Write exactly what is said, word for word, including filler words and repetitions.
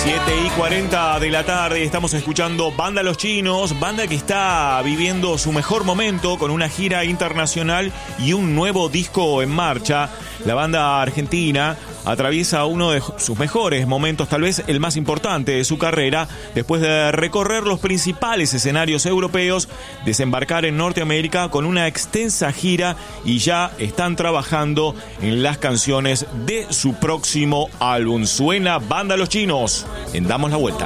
siete y cuarenta de la tarde, estamos escuchando Banda Los Chinos, banda que está viviendo su mejor momento con una gira internacional y un nuevo disco en marcha. La banda argentina atraviesa uno de sus mejores momentos, tal vez el más importante de su carrera, después de recorrer los principales escenarios europeos, desembarcar en Norteamérica con una extensa gira y ya están trabajando en las canciones de su próximo álbum. Suena Banda Los Chinos en Damos la Vuelta.